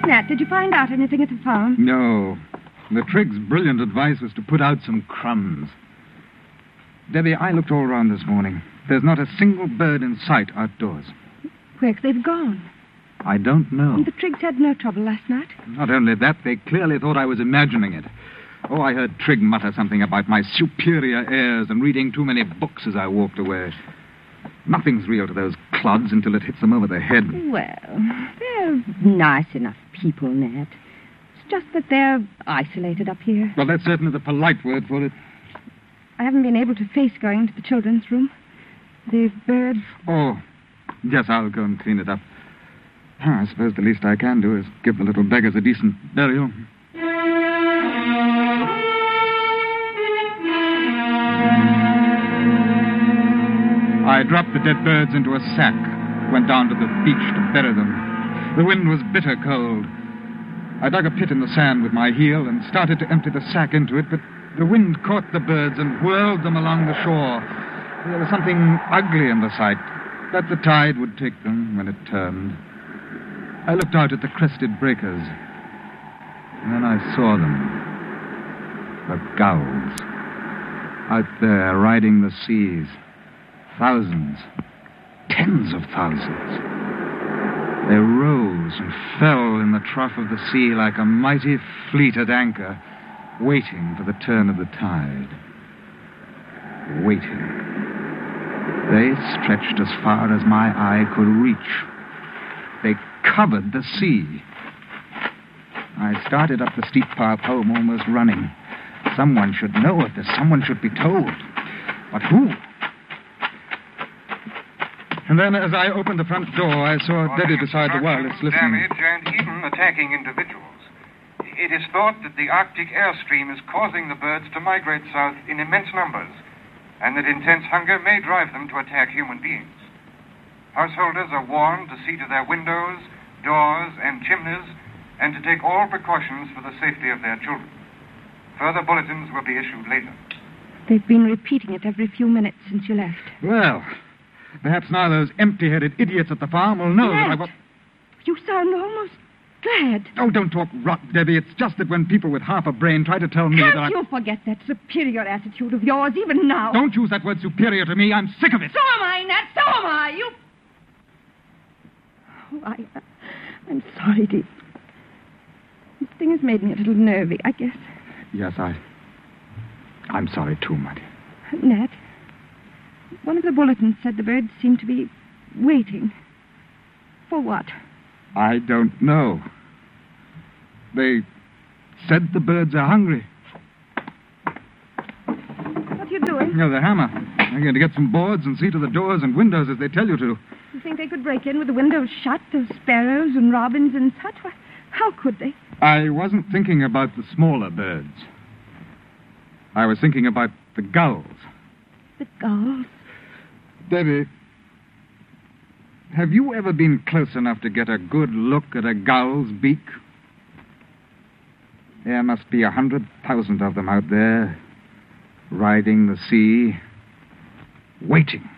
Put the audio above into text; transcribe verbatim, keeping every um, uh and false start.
Nat, did you find out anything at the farm? No. The Triggs' brilliant advice was to put out some crumbs. Debbie, I looked all around this morning. There's not a single bird in sight outdoors. Where they've gone? I don't know. And the Triggs had no trouble last night? Not only that, they clearly thought I was imagining it. Oh, I heard Trigg mutter something about my superior airs and reading too many books as I walked away. Nothing's real to those clods until it hits them over the head. Well, they're nice enough people, Nat. It's just that they're isolated up here. Well, that's certainly the polite word for it. I haven't been able to face going into the children's room. The birds... Oh, yes, I'll go and clean it up. I suppose the least I can do is give the little beggars a decent burial. I dropped the dead birds into a sack, went down to the beach to bury them. The wind was bitter cold. I dug a pit in the sand with my heel and started to empty the sack into it, but the wind caught the birds and whirled them along the shore. There was something ugly in the sight, but the tide would take them when it turned. I looked out at the crested breakers, and then I saw them. The gulls. Out there, riding the seas. Thousands. Tens of thousands. They rose and fell in the trough of the sea like a mighty fleet at anchor, waiting for the turn of the tide. Waiting. They stretched as far as my eye could reach. They covered the sea. I started up the steep path home, almost running. Someone should know of this. Someone should be told. But who? And then, as I opened the front door, I saw Debbie beside the wireless listening. Damage and even attacking individuals. It is thought that the Arctic airstream is causing the birds to migrate south in immense numbers, and that intense hunger may drive them to attack human beings. Householders are warned to see to their windows, doors, and chimneys, and to take all precautions for the safety of their children. Further bulletins will be issued later. They've been repeating it every few minutes since you left. Well, perhaps now those empty-headed idiots at the farm will know Nat, that I was... You sound almost glad. Oh, don't talk rot, Debbie. It's just that when people with half a brain try to tell me Can't that I... you forget that superior attitude of yours, even now? Don't use that word superior to me. I'm sick of it. So am I, Nat. So am I. You... Oh, I... I'm sorry, dear. This thing has made me a little nervy, I guess. Yes, I... I'm sorry, too, Muddy. Nat, one of the bulletins said the birds seemed to be waiting. For what? I don't know. They said the birds are hungry. What are you doing? No, the hammer. I'm going to get some boards and see to the doors and windows as they tell you to. You think they could break in with the windows shut, those sparrows and robins and such? Why, how could they? I wasn't thinking about the smaller birds. I was thinking about the gulls. The gulls? Debbie, have you ever been close enough to get a good look at a gull's beak? There must be a hundred thousand of them out there, riding the sea, waiting.